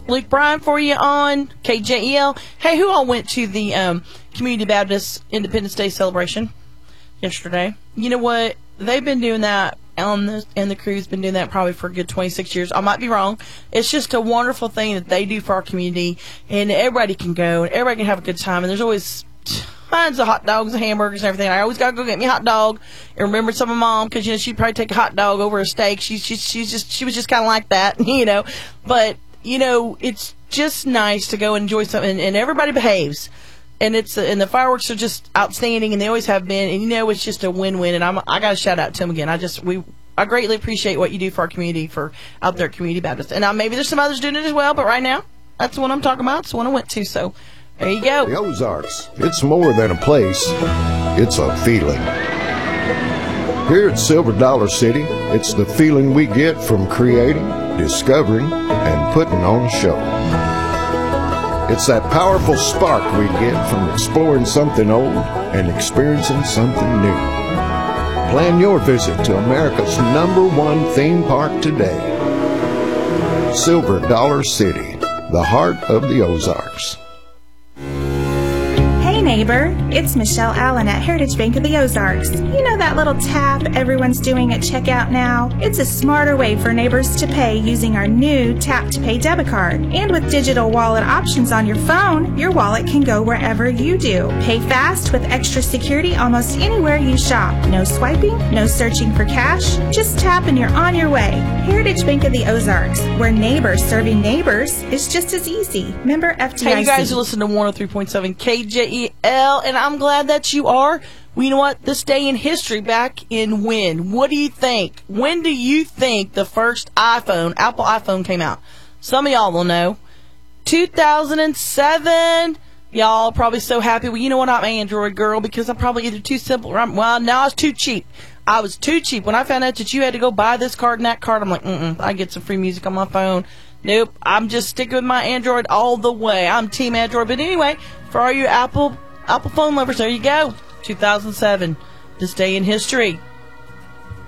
Luke Bryan for you on KJEL. Hey, who all went to the Community Baptist Independence Day celebration yesterday? You know what? They've been doing that and the crew's been doing that probably for a good 26 years. I might be wrong. It's just a wonderful thing that they do for our community, and everybody can go and everybody can have a good time. And there's always tons of hot dogs and hamburgers and everything. I always gotta go get me a hot dog and remember some of Mom, because she'd probably take a hot dog over a steak. She was just kind of like that, But it's just nice to go and enjoy something, and everybody behaves. And and the fireworks are just outstanding, and they always have been. And it's just a win-win. And I got to shout out to them again. I greatly appreciate what you do for our community, for out there at Community Baptist. And maybe there's some others doing it as well, but right now, that's the one I'm talking about. It's the one I went to. So there you go. The Ozarks. It's more than a place. It's a feeling. Here at Silver Dollar City, it's the feeling we get from creating, discovering, and putting on a show. It's that powerful spark we get from exploring something old and experiencing something new. Plan your visit to America's #1 theme park today. Silver Dollar City, the heart of the Ozarks. Hey neighbor, it's Michelle Allen at Heritage Bank of the Ozarks. You know that little tap everyone's doing at checkout now? It's a smarter way for neighbors to pay using our new Tap to Pay debit card. And with digital wallet options on your phone, your wallet can go wherever you do. Pay fast with extra security almost anywhere you shop. No swiping, no searching for cash. Just tap and you're on your way. Heritage Bank of the Ozarks, where neighbors serving neighbors is just as easy. Member FDIC. Hey, you guys are listening to 103.7 KJEL, and I'm glad that you are. Well, you know what? This day in history, back in when? What do you think? When do you think the first Apple iPhone came out? Some of y'all will know. 2007. Y'all probably so happy. Well, you know what? I'm an Android girl because I'm probably either too simple or now I was too cheap. I was too cheap. When I found out that you had to go buy this card and that card, I'm like, I get some free music on my phone. Nope. I'm just sticking with my Android all the way. I'm Team Android. But anyway, for all you Apple phone lovers, there you go. 2007. This day in history.